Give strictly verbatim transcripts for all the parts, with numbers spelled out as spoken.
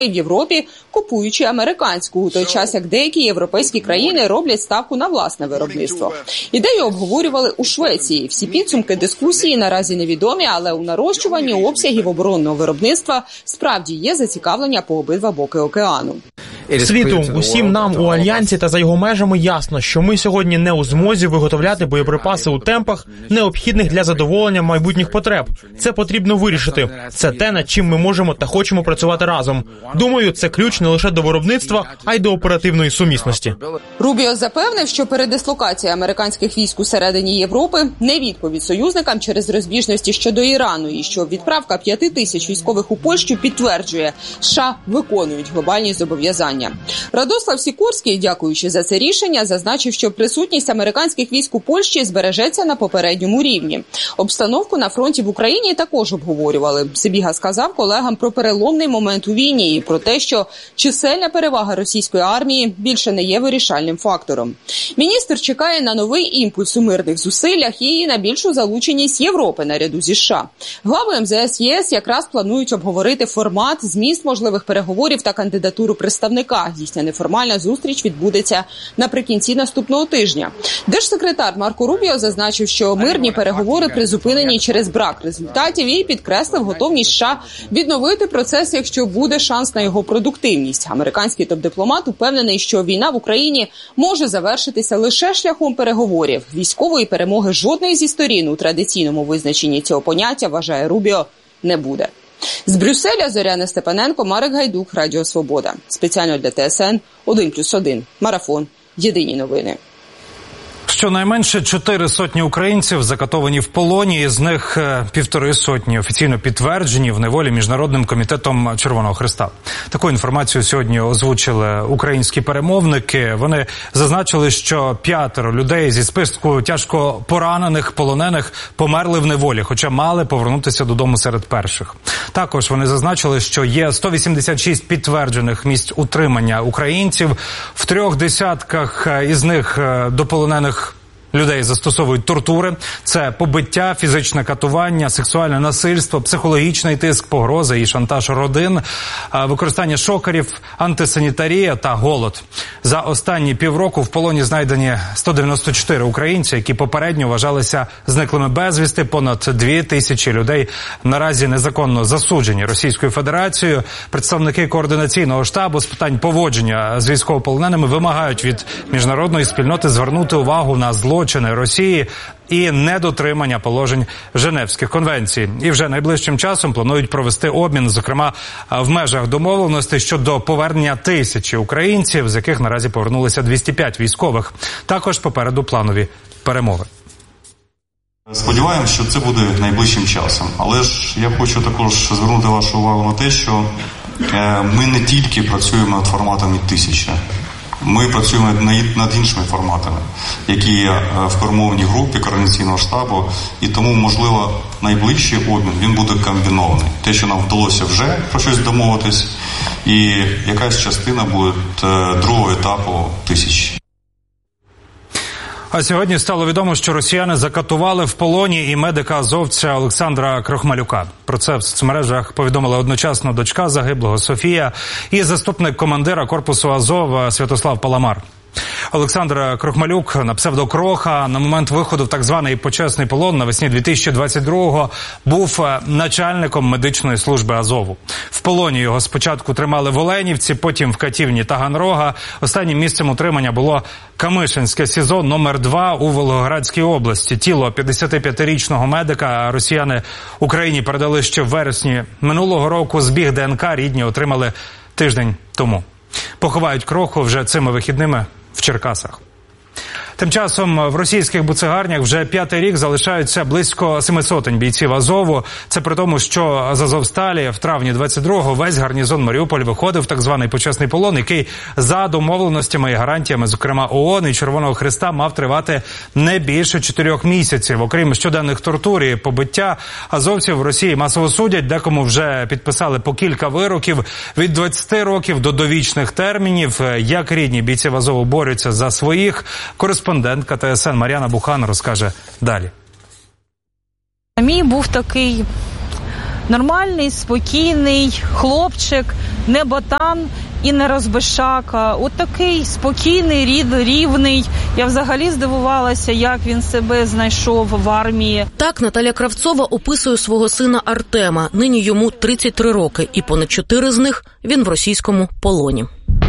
в Європі, купуючи американську, у той час як деякі європейські країни роблять ставку на власне виробництво. Ідею обговорювали у Швеції. Всі підсумки дискусії наразі невідомі, але у нарощуванні обсягів оборонного виробництва справді є зацікавлення по обидва боки океану. Світу, усім нам у Альянсі та за його межами ясно, що ми сьогодні не у змозі виготовляти боєприпаси у темпах, необхідних для задоволення майбутніх потреб. Це потрібно вирішити. Це те, над чим ми можемо та хочемо працювати разом. Думаю, це ключ не лише до виробництва, а й до оперативної сумісності. Рубіо запевнив, що передислокація американських військ у середині Європи не відповідь союзникам через розбіжності щодо Ірану, і що відправка п'яти тисяч військових у Польщу підтверджує, США виконують глобальні зобов'язання. Радослав Сікорський, дякуючи за це рішення, зазначив, що присутність американських військ у Польщі збережеться на попередньому рівні. Обстановку на фронті в Україні також обговорювали. Сибіга сказав колегам про переломний момент у війні і про те, що чисельна перевага російської армії більше не є вирішальним фактором. Міністр чекає на новий імпульс у мирних зусиллях і на більшу залученість Європи наряду зі США. Глави ем зе ес ЄС якраз планують обговорити формат, зміст можливих переговорів та кандидатуру представника. Їхня неформальна зустріч відбудеться наприкінці наступного тижня. Держсекретар Марко Рубіо зазначив, що мирні переговори призупинені через брак результатів і підкреслив готовність США відновити процес, якщо буде шанс на його продуктивність. Американський топ-дипломат упевнений, що війна в Україні може завершитися лише шляхом переговорів. Військової перемоги жодної зі сторін у традиційному визначенні цього поняття, вважає Рубіо, не буде. З Брюсселя Зоряна Степаненко, Марек Гайдук, Радіо Свобода. Спеціально для те ес ен один плюс один. Марафон. Єдині новини. Щонайменше чотири сотні українців закатовані в полоні, з них півтори сотні офіційно підтверджені в неволі Міжнародним комітетом Червоного Хреста. Таку інформацію сьогодні озвучили українські перемовники. Вони зазначили, що п'ятеро людей зі списку тяжко поранених полонених померли в неволі, хоча мали повернутися додому серед перших. Також вони зазначили, що є сто вісімдесят шість підтверджених місць утримання українців. В трьох десятках із них до полонених людей застосовують тортури. Це побиття, фізичне катування, сексуальне насильство, психологічний тиск, погрози і шантаж родин, використання шокерів, антисанітарія та голод. За останні півроку в полоні знайдені сто дев'яносто чотири українці, які попередньо вважалися зниклими безвісти. Понад дві тисячі людей наразі незаконно засуджені Російською Федерацією. Представники координаційного штабу з питань поводження з військовополоненими вимагають від міжнародної спільноти звернути увагу на зло злочини Росії і недотримання положень Женевських конвенцій. І вже найближчим часом планують провести обмін, зокрема в межах домовленостей щодо повернення тисячі українців, з яких наразі повернулися двісті п'ять військових. Також попереду планові перемови. Сподіваємося, що це буде найближчим часом. Але ж я хочу також звернути вашу увагу на те, що ми не тільки працюємо над форматами тисяча. Ми працюємо над іншими форматами, які є в перемовній групі координаційного штабу, і тому, можливо, найближчий обмін, він буде комбінований. Те, що нам вдалося вже про щось домовитись, і якась частина буде другого етапу тисячі. А сьогодні стало відомо, що росіяни закатували в полоні і медика-азовця Олександра Крохмалюка. Про це в соцмережах повідомила одночасно дочка загиблого Софія і заступник командира корпусу Азов Святослав Паламар. Олександр Крохмалюк на псевдо Кроха на момент виходу в так званий почесний полон навесні дві тисячі двадцять другого був начальником медичної служби Азову. В полоні його спочатку тримали в Оленівці, потім в катівні Таганрога. Останнім місцем утримання було Камишинське СІЗО номер два у Волгоградській області. Тіло п'ятдесятип'ятирічного медика росіяни Україні передали ще в вересні минулого року. Збіг ДНК рідні отримали тиждень тому. Поховають Кроху вже цими вихідними в Черкасах. Тим часом в російських буцегарнях вже п'ятий рік залишаються близько семи сотень бійців Азову. Це при тому, що з Азовсталі в травні двадцять другого весь гарнізон Маріуполь виходив в так званий почесний полон, який за домовленостями і гарантіями, зокрема ООН і Червоного Хреста, мав тривати не більше чотирьох місяців. Окрім щоденних тортур і побиття, азовців в Росії масово судять, декому вже підписали по кілька вироків, від двадцяти років до довічних термінів. Як рідні бійців Азову борються за своїх, кореспондентка те ес ен Мар'яна Бухан розкаже далі. Мій був такий нормальний, спокійний хлопчик, не ботан і не розбишака. От такий спокійний, рід, рівний. Я взагалі здивувалася, як він себе знайшов в армії. Так Наталя Кравцова описує свого сина Артема. Нині йому тридцять три роки, і понад чотири з них він в російському полоні.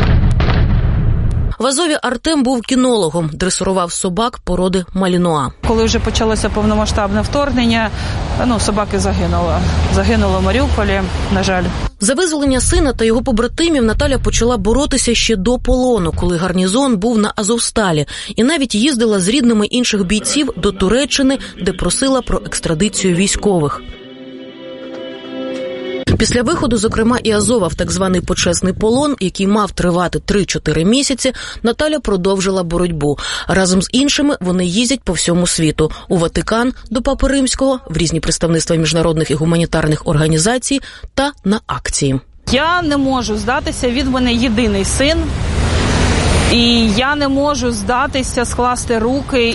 В Азові Артем був кінологом, дресирував собак породи Малінуа. Коли вже почалося повномасштабне вторгнення, ну, собаки загинули. Загинули в Маріуполі, на жаль. За визволення сина та його побратимів Наталя почала боротися ще до полону, коли гарнізон був на Азовсталі, і навіть їздила з рідними інших бійців до Туреччини, де просила про екстрадицію військових. Після виходу, зокрема, і Азова в так званий почесний полон, який мав тривати три-чотири місяці, Наталя продовжила боротьбу. Разом з іншими вони їздять по всьому світу. У Ватикан, до Папи Римського, в різні представництва міжнародних і гуманітарних організацій та на акції. Я не можу здатися, від мене єдиний син. І я не можу здатися, скласти руки.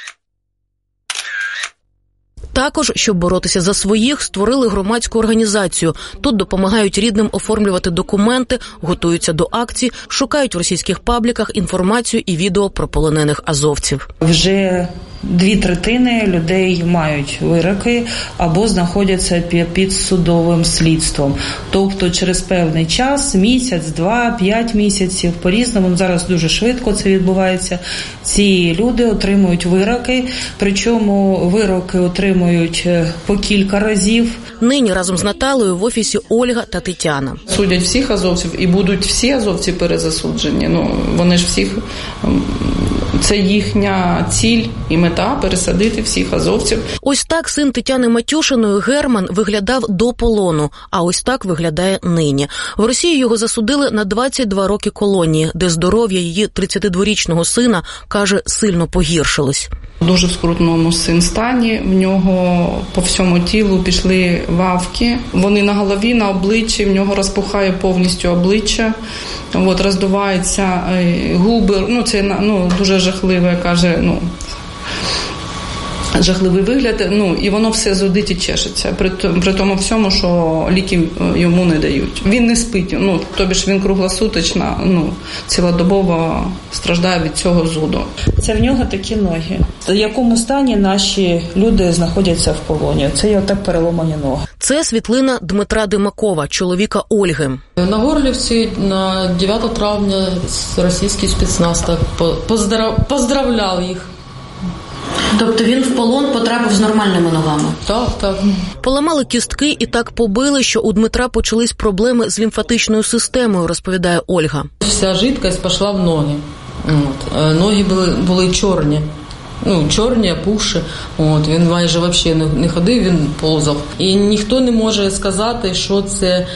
Також, щоб боротися за своїх, створили громадську організацію. Тут допомагають рідним оформлювати документи, готуються до акцій, шукають в російських пабліках інформацію і відео про полонених азовців. Вже дві третини людей мають вироки або знаходяться під судовим слідством. Тобто через певний час, місяць, два, п'ять місяців, по-різному, зараз дуже швидко це відбувається, ці люди отримують вироки, причому вироки отримують по кілька разів. Нині разом з Наталею в офісі Ольга та Тетяна. Судять всіх азовців і будуть всі азовці перезасуджені. Ну, вони ж всіх, це їхня ціль і мета пересадити всіх азовців. Ось так син Тетяни Матюшиної Герман виглядав до полону, а ось так виглядає нині. В Росії його засудили на двадцять два роки колонії, де здоров'я її тридцятидворічного сина, каже, сильно погіршилось. Дуже в скрутному стані, в нього по всьому тілу пішли вавки. Вони на голові, на обличчі, в нього розпухає повністю обличчя, от, роздуваються губи, ну це ну, дуже жахливе, каже, ну, жахливий вигляд, ну, і воно все зудить і чешеться, при, при тому всьому, що ліків йому не дають. Він не спить, ну, тобі ж він круглосуточно, ну, цілодобово страждає від цього зуду. Це в нього такі ноги. В якому стані наші люди знаходяться в полоні? Це є отак переломані ноги. Це світлина Дмитра Димакова, чоловіка Ольги. На Горлівці на дев'яте травня російський спецназ так поздрав... поздравляв їх. Тобто він в полон потрапив з нормальними ногами? Так, так. Поламали кістки і так побили, що у Дмитра почались проблеми з лімфатичною системою, розповідає Ольга. Вся жидкость пішла в ноги. От. Ноги були, були чорні. Ну, чорні, опухші. От, він майже взагалі не, не ходив, він повзав. І ніхто не може сказати, що це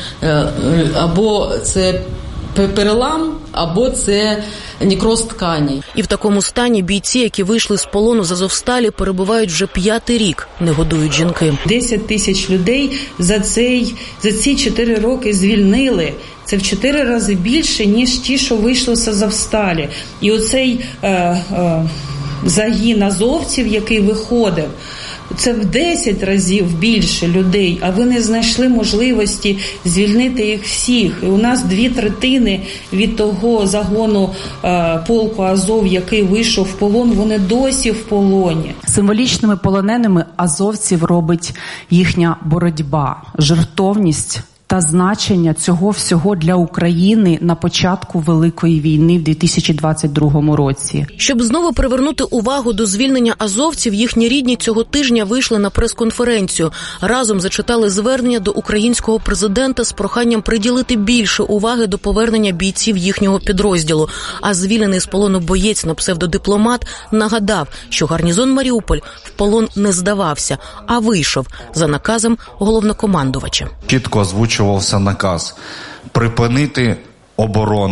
або це перелам, або це некроз тканей. І в такому стані бійці, які вийшли з полону з Азовсталі, перебувають вже п'ятий рік, не годують жінки. Десять тисяч людей за, цей, за ці чотири роки звільнили. Це в чотири рази більше, ніж ті, що вийшли з Азовсталі. І оцей е, е, загін азовців, який виходив, це в десять разів більше людей, а ви не знайшли можливості звільнити їх всіх. І у нас дві третини від того загону е, полку Азов, який вийшов в полон, вони досі в полоні. Символічними полоненими азовців робить їхня боротьба, жертовність та значення цього всього для України на початку Великої війни в дві тисячі двадцять другому році. Щоб знову привернути увагу до звільнення азовців, їхні рідні цього тижня вийшли на прес-конференцію. Разом зачитали звернення до українського президента з проханням приділити більше уваги до повернення бійців їхнього підрозділу. А звільнений з полону боєць на псевдодипломат нагадав, що гарнізон Маріуполь в полон не здавався, а вийшов за наказом головнокомандувача. Чітко озвучувався наказ припинити оборону,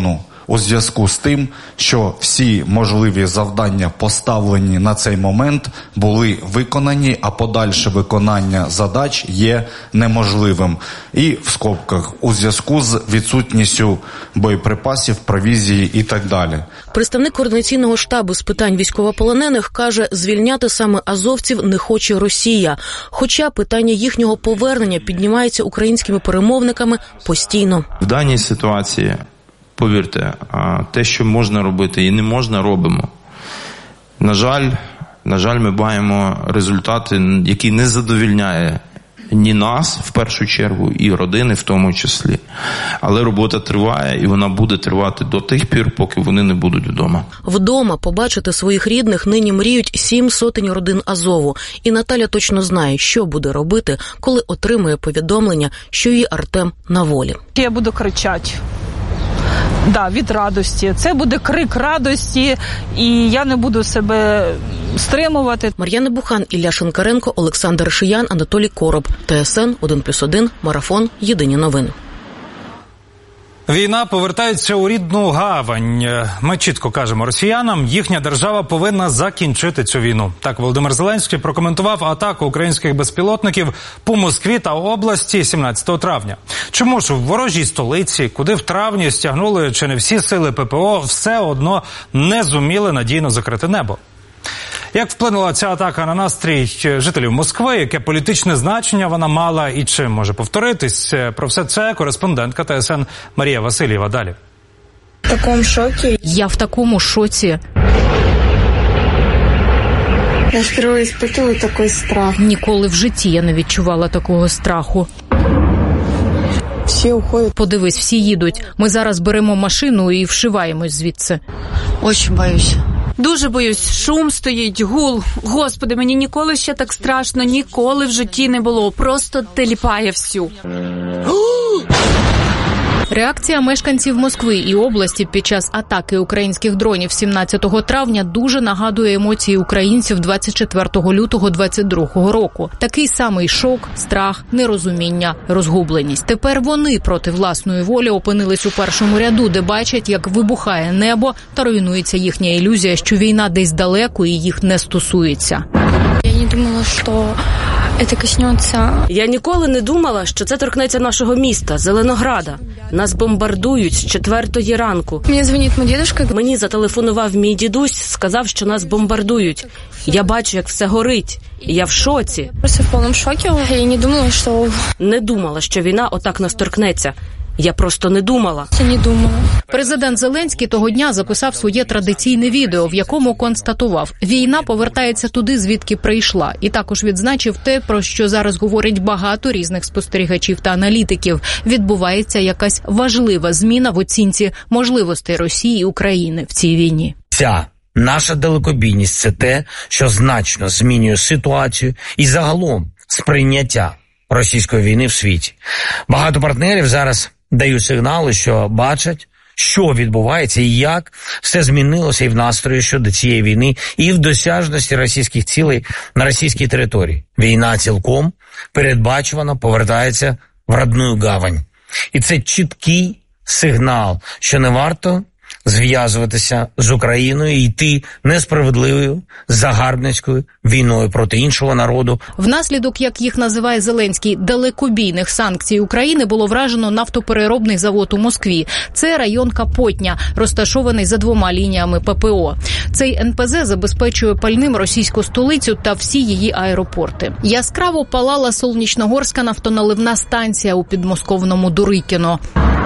у зв'язку з тим, що всі можливі завдання, поставлені на цей момент, були виконані, а подальше виконання задач є неможливим. І в скобках у зв'язку з відсутністю боєприпасів, провізії і так далі. Представник координаційного штабу з питань військовополонених каже, звільняти саме азовців не хоче Росія. Хоча питання їхнього повернення піднімається українськими перемовниками постійно. В даній ситуації, повірте, те, що можна робити і не можна, робимо. На жаль, на жаль, ми маємо результати, які не задовільняє ні нас, в першу чергу, і родини в тому числі. Але робота триває, і вона буде тривати до тих пір, поки вони не будуть вдома. Вдома побачити своїх рідних нині мріють сім сотень родин Азову. І Наталя точно знає, що буде робити, коли отримує повідомлення, що її Артем на волі. Я буду кричати. Да, від радості. Це буде крик радості, і я не буду себе стримувати. Мар'яна Бухан, Ілля Шинкаренко, Олександр Шиян, Анатолій Короб. ТСН один плюс один, Марафон, Єдині новини. Війна повертається у рідну гавань. Ми чітко кажемо росіянам, їхня держава повинна закінчити цю війну. Так Володимир Зеленський прокоментував атаку українських безпілотників по Москві та області сімнадцятого травня. Чому ж в ворожій столиці, куди в травні стягнули чи не всі сили ППО, все одно не зуміли надійно закрити небо? Як вплинула ця атака на настрій жителів Москви, яке політичне значення вона мала і чим може повторитись? Про все це кореспондентка ТСН Марія Васильєва. Далі. В такому шокі. Я в такому шоці. Я вперше испытую такий страх. Ніколи в житті я не відчувала такого страху. Всі уходять. Подивись, всі їдуть. Ми зараз беремо машину і вшиваємось звідси. Дуже боюсь. Дуже боюсь, шум стоїть, гул. Господи, мені ніколи ще так страшно, ніколи в житті не було. Просто теліпає всю. Реакція мешканців Москви і області під час атаки українських дронів сімнадцятого травня дуже нагадує емоції українців двадцять четвертого лютого двадцять другого року. Такий самий шок, страх, нерозуміння, розгубленість. Тепер вони проти власної волі опинились у першому ряду, де бачать, як вибухає небо та руйнується їхня ілюзія, що війна десь далеко і їх не стосується. Я не думала, що це коснеться. Я ніколи не думала, що це торкнеться нашого міста, Зеленограда. Нас бомбардують з четвертої ранку. Мені дзвонить мій дідусь. Мені зателефонував мій дідусь, сказав, що нас бомбардують. Я бачу, як все горить. І я в шоці. Просто в повному шокі. Я не думала, що... Не думала, що війна отак нас торкнеться. Я просто не думала. Я не думала. Президент Зеленський того дня записав своє традиційне відео, в якому констатував, війна повертається туди, звідки прийшла. І також відзначив те, про що зараз говорять багато різних спостерігачів та аналітиків. Відбувається якась важлива зміна в оцінці можливостей Росії і України в цій війні. Ця наша далекобійність – це те, що значно змінює ситуацію і загалом сприйняття російської війни в світі. Багато партнерів зараз дають сигнали, що бачать, що відбувається і як все змінилося і в настрої щодо цієї війни, і в досяжності російських цілей на російській території. Війна цілком передбачувано повертається в родну гавань. І це чіткий сигнал, що не варто зв'язуватися з Україною і йти несправедливою, загарбницькою війною проти іншого народу. Внаслідок, як їх називає Зеленський, далекобійних санкцій України було вражено нафтопереробний завод у Москві. Це район Капотня, розташований за двома лініями ППО. Цей ен пе зет забезпечує пальним російську столицю та всі її аеропорти. Яскраво палала Солнічногорська нафтоналивна станція у підмосковному Дурикіно.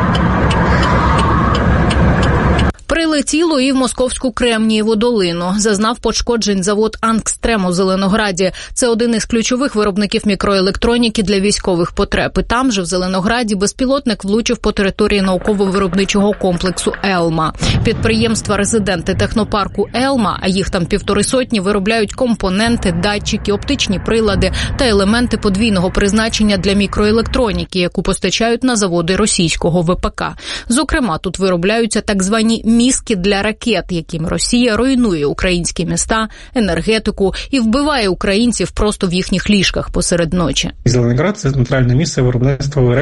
Прилетіло і в московську Кремнієву долину. Зазнав пошкоджень завод «Ангстрем» у Зеленограді. Це один із ключових виробників мікроелектроніки для військових потреб. І там же, в Зеленограді, безпілотник влучив по території науково-виробничого комплексу «Елма». Підприємства резиденти технопарку «Елма», а їх там півтори сотні, виробляють компоненти, датчики, оптичні прилади та елементи подвійного призначення для мікроелектроніки, яку постачають на заводи російського ве пе ка. Зокрема, тут виробляються так звані мізки для ракет, якими Росія руйнує українські міста, енергетику і вбиває українців просто в їхніх ліжках посеред ночі. Зеленоград – це центральне місце виробництва в РФ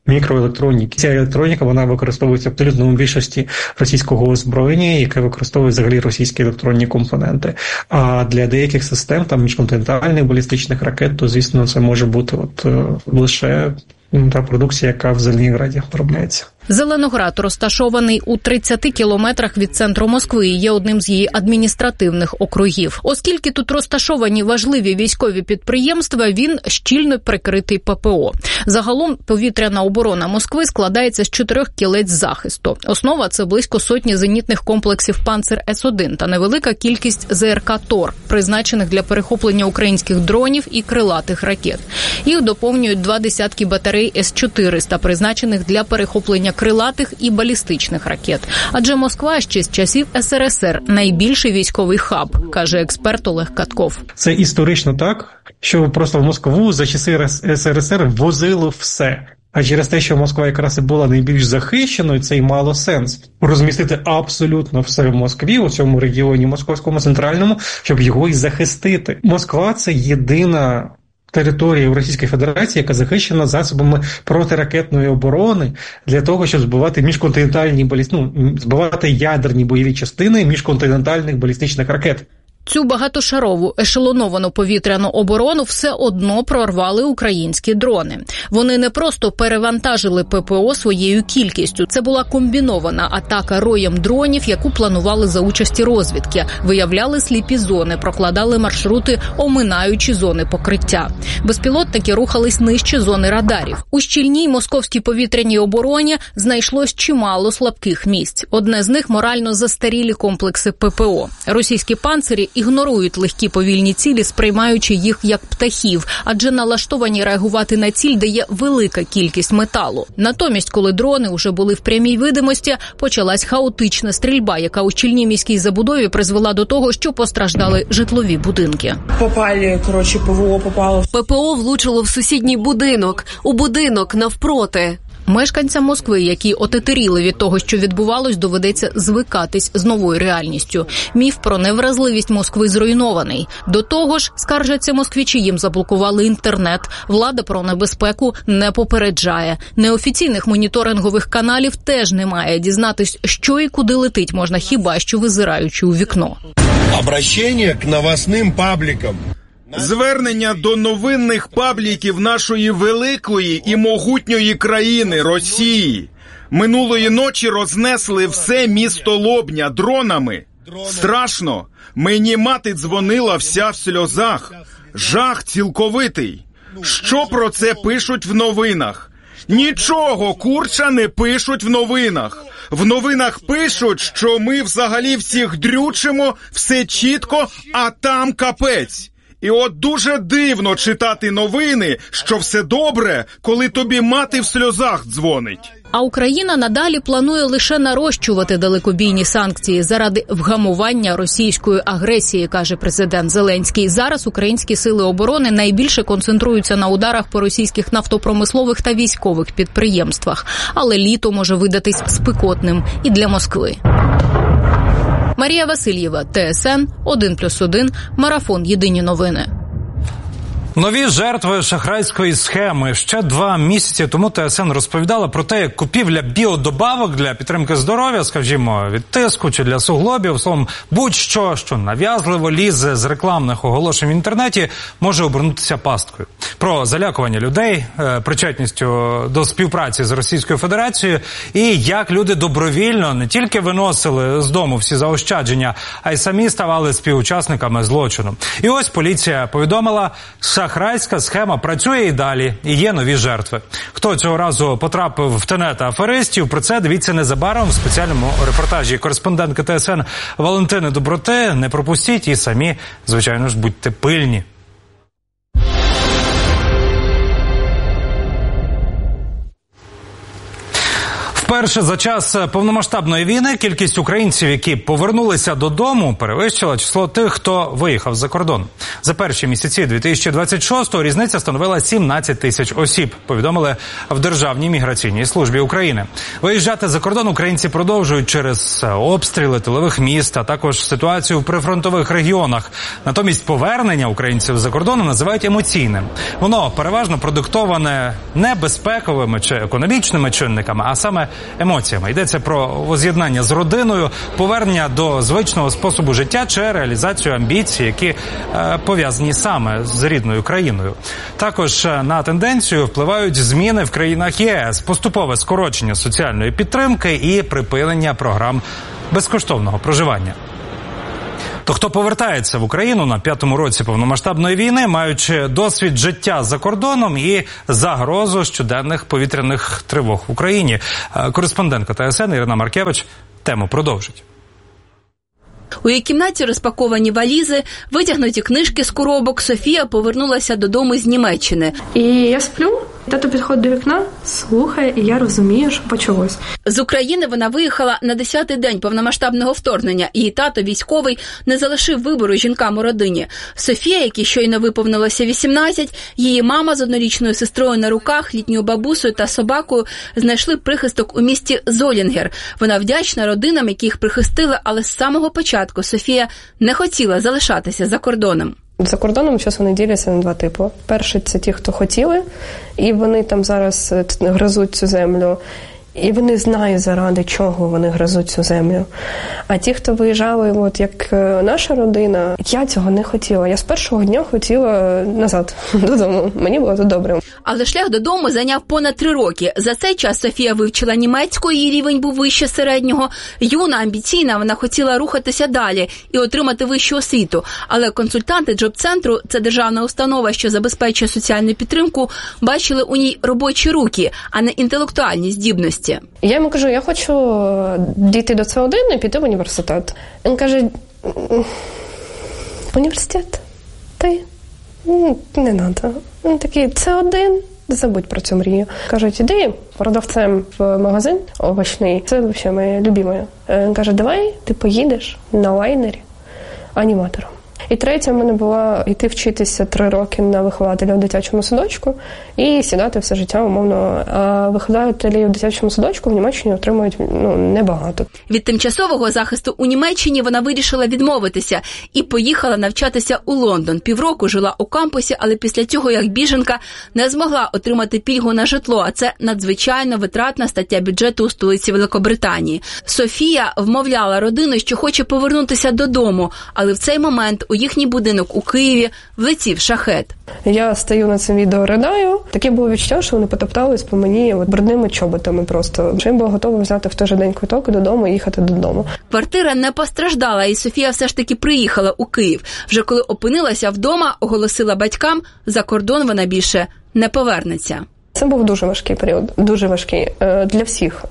мікроелектроніки. Ця електроніка, вона використовується абсолютно в більшості російського озброєння, яке використовує взагалі російські електронні компоненти. А для деяких систем, там міжконтинентальних балістичних ракет, то, звісно, це може бути от лише та продукція, яка в Зеленограді виробляється. Зеленоград розташований у тридцяти кілометрах від центру Москви і є одним з її адміністративних округів. Оскільки тут розташовані важливі військові підприємства, він щільно прикритий ППО. Загалом повітряна оборона Москви складається з чотирьох кілець захисту. Основа – це близько сотні зенітних комплексів «Панцир С один» та невелика кількість ЗРК «Тор», призначених для перехоплення українських дронів і крилатих ракет. Їх доповнюють два десятки батарей С чотириста, призначених для перехоплення крилатих і балістичних ракет. Адже Москва ще з часів С Р С Р – найбільший військовий хаб, каже експерт Олег Катков. Це історично так, що просто в Москву за часи С Р С Р возило все. А через те, що Москва якраз і була найбільш захищеною, це й мало сенс. Розмістити абсолютно все в Москві, у цьому регіоні московському центральному, щоб його і захистити. Москва – це єдина територія в Російській Федерації, яка захищена засобами протиракетної оборони для того, щоб збивати міжконтинентальні баліст... ну, збивати ядерні бойові частини міжконтинентальних балістичних ракет. Цю багатошарову ешелоновану повітряну оборону все одно прорвали українські дрони. Вони не просто перевантажили ППО своєю кількістю. Це була комбінована атака роєм дронів, яку планували за участі розвідки. Виявляли сліпі зони, прокладали маршрути, оминаючи зони покриття. Безпілотники рухались нижче зони радарів. У щільній московській повітряній обороні знайшлось чимало слабких місць. Одне з них – морально застарілі комплекси ППО. Російські панцирі ігнорують легкі повільні цілі, сприймаючи їх як птахів, адже налаштовані реагувати на ціль, де є велика кількість металу. Натомість, коли дрони вже були в прямій видимості, почалась хаотична стрільба, яка у щільній міській забудові призвела до того, що постраждали житлові будинки. Попали, коротше, ПВО попало. ППО влучило в сусідній будинок, у будинок навпроти. Мешканцям Москви, які отетеріли від того, що відбувалось, доведеться звикатись з новою реальністю. Міф про невразливість Москви зруйнований. До того ж, скаржаться москвичі, їм заблокували інтернет. Влада про небезпеку не попереджає. Неофіційних моніторингових каналів теж немає. Дізнатись, що і куди летить, можна хіба що визираючи у вікно. Обращення к новостним паблікам. Звернення до новинних пабліків нашої великої і могутньої країни Росії. Минулої ночі рознесли все місто Лобня дронами. Страшно. Мені мати дзвонила вся в сльозах. Жах цілковитий. Що про це пишуть в новинах? Нічого, курча, не пишуть в новинах. В новинах пишуть, що ми взагалі всіх дрючимо, все чітко, а там капець. І от дуже дивно читати новини, що все добре, коли тобі мати в сльозах дзвонить. А Україна надалі планує лише нарощувати далекобійні санкції заради вгамування російської агресії, каже президент Зеленський. Зараз українські сили оборони найбільше концентруються на ударах по російських нафтопромислових та військових підприємствах. Але літо може видатись спекотним і для Москви. Марія Васильєва, Т С Н, один плюс один, Марафон, Єдині новини. Нові жертви шахрайської схеми. Ще два місяці тому Т С Н розповідала про те, як купівля біодобавок для підтримки здоров'я, скажімо, від тиску чи для суглобів, словом, будь-що, що нав'язливо лізе з рекламних оголошень в інтернеті, може обернутися пасткою. Про залякування людей, причетністю до співпраці з Російською Федерацією і як люди добровільно не тільки виносили з дому всі заощадження, а й самі ставали співучасниками злочину. І ось поліція повідомила, шахрайська схема працює і далі, і є нові жертви. Хто цього разу потрапив в тенета аферистів, про це дивіться незабаром в спеціальному репортажі кореспондентки Т С Н Валентини Доброти. Не пропустіть і самі, звичайно ж, будьте пильні. Вперше за час повномасштабної війни кількість українців, які повернулися додому, перевищила число тих, хто виїхав за кордон. За перші місяці дві тисячі двадцять шостого різниця становила сімнадцять тисяч осіб, повідомили в Державній міграційній службі України. Виїжджати за кордон українці продовжують через обстріли тилових міст, а також ситуацію в прифронтових регіонах. Натомість повернення українців за кордону називають емоційним. Воно переважно продиктоване не безпековими чи економічними чинниками, а саме емоціями. Йдеться про воз'єднання з родиною, повернення до звичного способу життя чи реалізацію амбіцій, які е, пов'язані саме з рідною країною. Також на тенденцію впливають зміни в країнах ЄС, поступове скорочення соціальної підтримки і припинення програм безкоштовного проживання. То хто повертається в Україну на п'ятому році повномасштабної війни, маючи досвід життя за кордоном і загрозу щоденних повітряних тривог в Україні. Кореспондентка Т С Н Ірина Маркевич тему продовжить. У її кімнаті розпаковані валізи, витягнуті книжки з коробок. Софія повернулася додому з Німеччини. І я сплю, тато підходить до вікна, слухає, і я розумію, що почалось. З України вона виїхала на десятий день повномасштабного вторгнення. Її тато, військовий, не залишив вибору жінкам у родині. Софія, якій щойно виповнилося вісімнадцять, її мама з однорічною сестрою на руках, літньою бабусею та собакою знайшли прихисток у місті Золінгер. Вона вдячна родинам, які їх прихистили, але з самого початку Софія не хотіла залишатися за кордоном. За кордоном зараз вони діляться на два типи. Перший – це ті, хто хотіли, і вони там зараз гризуть цю землю. І вони знають, заради чого вони гризуть цю землю. А ті, хто виїжджали, от як наша родина, я цього не хотіла. Я з першого дня хотіла назад, додому. Мені було тут добре. Але шлях додому зайняв понад три роки. За цей час Софія вивчила німецьку, її рівень був вище середнього. Юна, амбіційна, вона хотіла рухатися далі і отримати вищу освіту. Але консультанти Джоб-центру, це державна установа, що забезпечує соціальну підтримку, бачили у ній робочі руки, а не інтелектуальні здібності. Я йому кажу, я хочу дійти до С один і піти в університет. Він каже, університет? Ти? Не треба. Він такий, С один? Забудь про цю мрію. Кажуть, іди продавцем в магазин овочний. Це взагалі моє любиме. Він каже, давай ти поїдеш на лайнері аніматором. І третя в мене була йти вчитися три роки на вихователя в дитячому садочку і сідати все життя, умовно. А вихователі в дитячому садочку в Німеччині отримують ну, небагато. Від тимчасового захисту у Німеччині вона вирішила відмовитися і поїхала навчатися у Лондон. Півроку жила у кампусі, але після цього, як біженка, не змогла отримати пільгу на житло, а це надзвичайно витратна стаття бюджету у столиці Великобританії. Софія вмовляла родину, що хоче повернутися додому, але в цей момент у їхній будинок у Києві влетів шахет. Я стою на цим відео, ридаю. Таке було відчуття, що вони потоптались по мені от, брудними чоботами просто. Я була готова взяти в той же день квиток додому і їхати додому. Квартира не постраждала, і Софія все ж таки приїхала у Київ. Вже коли опинилася вдома, оголосила батькам, за кордон вона більше не повернеться. Це був дуже важкий період, дуже важкий для всіх.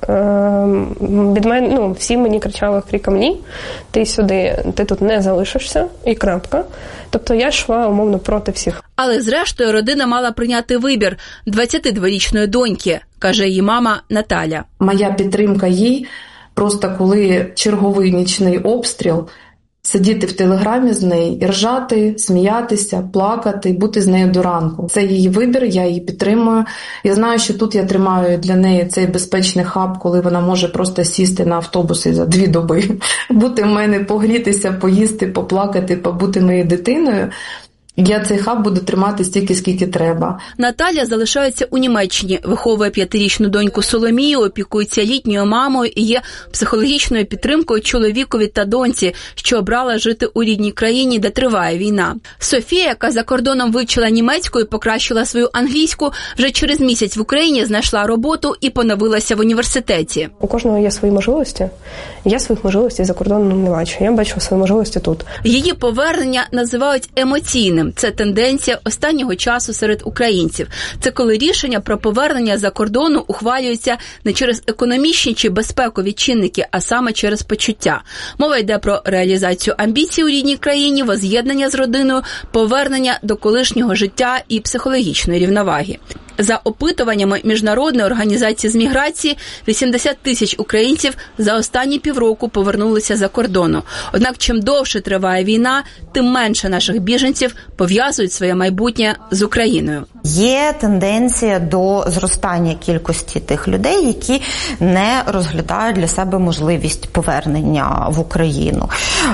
Від мене, ну, всі мені кричали криком «ні», ти сюди, ти тут не залишишся, і крапка. Тобто я йшла, умовно, проти всіх. Але зрештою родина мала прийняти вибір двадцятидворічної доньки, каже її мама Наталя. Моя підтримка їй, просто коли черговий нічний обстріл, сидіти в телеграмі з нею і ржати, сміятися, плакати, бути з нею до ранку. Це її вибір, я її підтримую. Я знаю, що тут я тримаю для неї цей безпечний хаб, коли вона може просто сісти на автобуси за дві доби, бути в мене, погрітися, поїсти, поплакати, побути моєю дитиною. Я цей хаб буду тримати стільки, скільки треба. Наталя залишається у Німеччині, виховує п'ятирічну доньку Соломію, опікується літньою мамою і є психологічною підтримкою чоловікові та доньці, що обрала жити у рідній країні, де триває війна. Софія, яка за кордоном вивчила німецьку і покращила свою англійську, вже через місяць в Україні знайшла роботу і поновилася в університеті. У кожного є свої можливості. Я своїх можливостей за кордоном не бачу. Я бачу свої можливості тут. Її повернення називають емоційним. Це тенденція останнього часу серед українців. Це коли рішення про повернення за кордону ухвалюються не через економічні чи безпекові чинники, а саме через почуття. Мова йде про реалізацію амбіцій у рідній країні, воз'єднання з родиною, повернення до колишнього життя і психологічної рівноваги. За опитуваннями Міжнародної організації з міграції, вісімдесят тисяч українців за останні півроку повернулися за кордону. Однак, чим довше триває війна, тим менше наших біженців пов'язують своє майбутнє з Україною. Є тенденція до зростання кількості тих людей, які не розглядають для себе можливість повернення в Україну.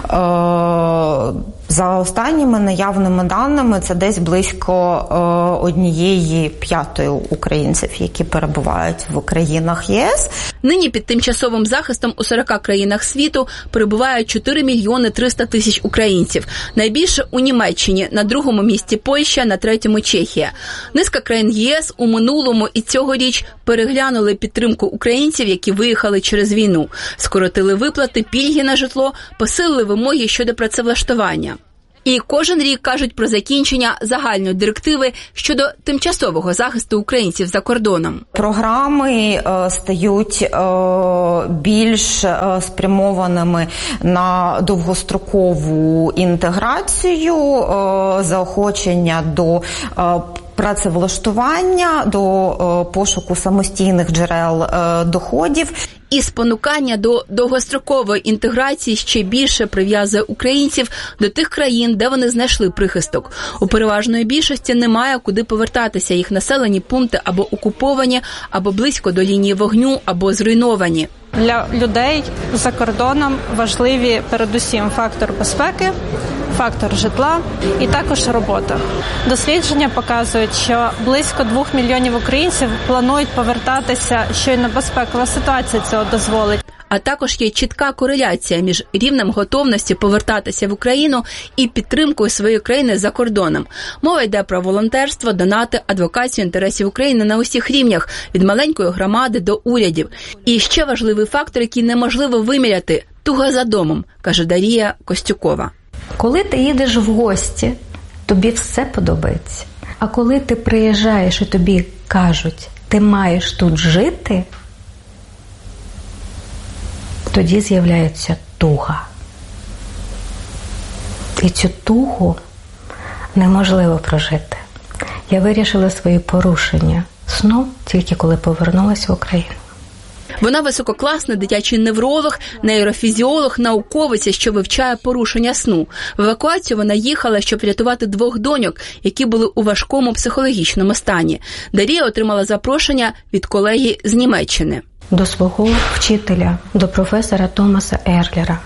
За останніми наявними даними, це десь близько однієї п'ятої українців, які перебувають в країнах ЄС. Нині під тимчасовим захистом у сорока країнах світу перебувають чотири мільйони триста тисяч українців. Найбільше у Німеччині, на другому місці Польща, на третьому Чехія. Низка країн ЄС у минулому і цьогоріч переглянули підтримку українців, які виїхали через війну. Скоротили виплати, пільги на житло, посилили вимоги щодо працевлаштування. І кожен рік кажуть про закінчення загальної директиви щодо тимчасового захисту українців за кордоном. Програми е, стають е, більш е, спрямованими на довгострокову інтеграцію, е, заохочення до е, працевлаштування, до е, пошуку самостійних джерел е, доходів. І спонукання до довгострокової інтеграції ще більше прив'язує українців до тих країн, де вони знайшли прихисток. У переважної більшості немає куди повертатися. Їх населені пункти або окуповані, або близько до лінії вогню, або зруйновані. Для людей за кордоном важливі передусім фактор безпеки, фактор житла і також робота. Дослідження показують, що близько двох мільйонів українців планують повертатися, щойно безпекова ситуація цього дозволить. А також є чітка кореляція між рівнем готовності повертатися в Україну і підтримкою своєї країни за кордоном. Мова йде про волонтерство, донати, адвокацію інтересів України на усіх рівнях, від маленької громади до урядів. І ще важливий фактор, який неможливо виміряти – туга за домом, каже Дарія Костюкова. Коли ти їдеш в гості, тобі все подобається. А коли ти приїжджаєш і тобі кажуть, ти маєш тут жити, тоді з'являється туга. І цю тугу неможливо прожити. Я вирішила свої порушення сну тільки коли повернулася в Україну. Вона висококласний дитячий невролог, нейрофізіолог, науковиця, що вивчає порушення сну. В евакуацію вона їхала, щоб рятувати двох доньок, які були у важкому психологічному стані. Дарія отримала запрошення від колеги з Німеччини. До свого вчителя, до професора Томаса Ерлера,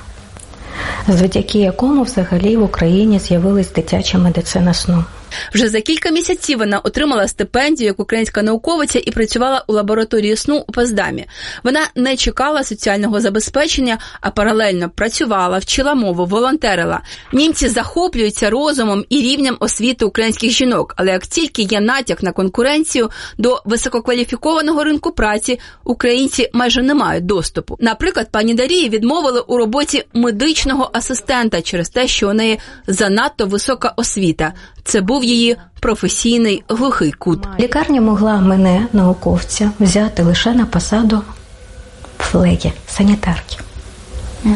завдяки якому взагалі в Україні з'явилась дитяча медицина сну. Вже за кілька місяців вона отримала стипендію як українська науковиця і працювала у лабораторії сну у Поздамі. Вона не чекала соціального забезпечення, а паралельно працювала, вчила мову, волонтерила. Німці захоплюються розумом і рівнем освіти українських жінок, але як тільки є натяк на конкуренцію до висококваліфікованого ринку праці, українці майже не мають доступу. Наприклад, пані Дарії відмовили у роботі медичного асистента через те, що у неї занадто висока освіта. Це був її професійний глухий кут. Лікарня могла мене, науковця, взяти лише на посаду флегі, санітарки. Угу.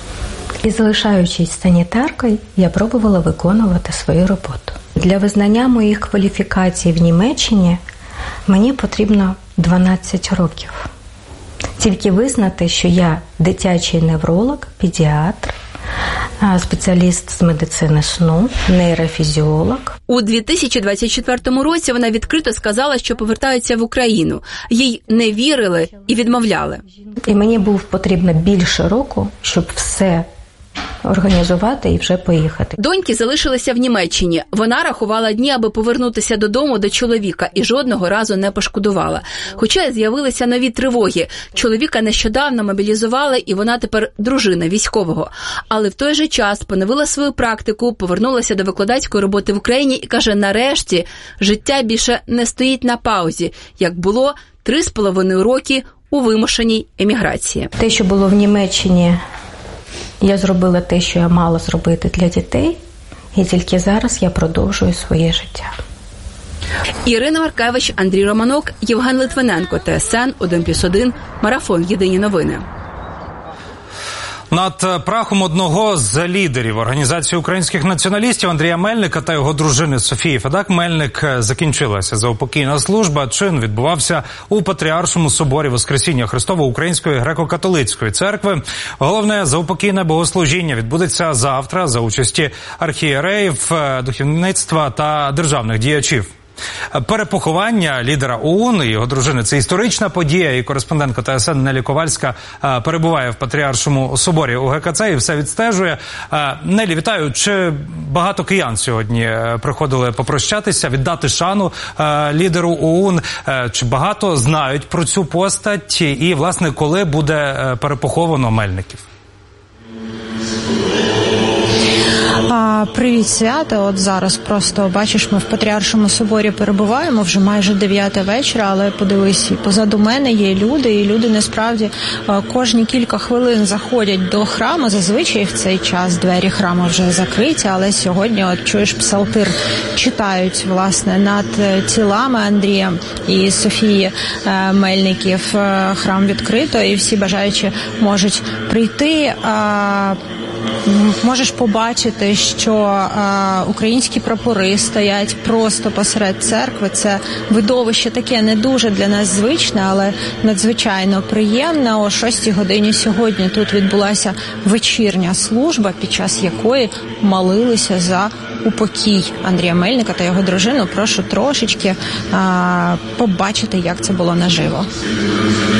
І залишаючись санітаркою, я пробувала виконувати свою роботу. Для визнання моїх кваліфікацій в Німеччині мені потрібно дванадцять років. Тільки визнати, що я дитячий невролог, педіатр, спеціаліст з медицини сну, нейрофізіолог. У дві тисячі двадцять четвертому році вона відкрито сказала, що повертається в Україну. Їй не вірили і відмовляли. І мені було потрібно більше року, щоб все організувати і вже поїхати. Доньки залишилися в Німеччині. Вона рахувала дні, аби повернутися додому до чоловіка, і жодного разу не пошкодувала. Хоча з'явилися нові тривоги. Чоловіка нещодавно мобілізували, і вона тепер дружина військового. Але в той же час поновила свою практику, повернулася до викладацької роботи в Україні і каже, нарешті життя більше не стоїть на паузі, як було три з половиною роки у вимушеній еміграції. Те, що було в Німеччині, я зробила те, що я мала зробити для дітей, і тільки зараз я продовжую своє життя. Ірина Маркевич, Андрій Романок, Євген Литвиненко, Т С Н один плюс один, Марафон. Єдині новини. Над прахом одного з лідерів Організації українських націоналістів Андрія Мельника та його дружини Софії Федак-Мельник закінчилася заупокійна служба. Чин відбувався у Патріаршому соборі Воскресіння Христова Української греко-католицької церкви. Головне заупокійне богослужіння відбудеться завтра за участі архієреїв, духовництва та державних діячів. Перепоховання лідера ОУН і його дружини – це історична подія, і кореспондентка Т С Н Нелі Ковальська перебуває в Патріаршому соборі у Г К Ц і все відстежує. Нелі, вітаю. Чи багато киян сьогодні приходили попрощатися, віддати шану лідеру ОУН? Чи багато знають про цю постать? І, власне, коли буде перепоховано Мельників? Привіт, Свята. От зараз просто, бачиш, ми в Патріаршому соборі перебуваємо, вже майже дев'ята вечора, але подивись, і позаду мене є люди, і люди насправді кожні кілька хвилин заходять до храму. Зазвичай в цей час двері храму вже закриті, але сьогодні, от чуєш, псалтир читають, власне, над тілами Андрія і Софії Мельників. Храм відкрито, і всі бажаючі можуть прийти. Можеш побачити, що е, українські прапори стоять просто посеред церкви. Це видовище таке не дуже для нас звичне, але надзвичайно приємне. О шостій годині сьогодні тут відбулася вечірня служба, під час якої молилися за упокій Андрія Мельника та його дружину. Прошу трошечки е, побачити, як це було наживо.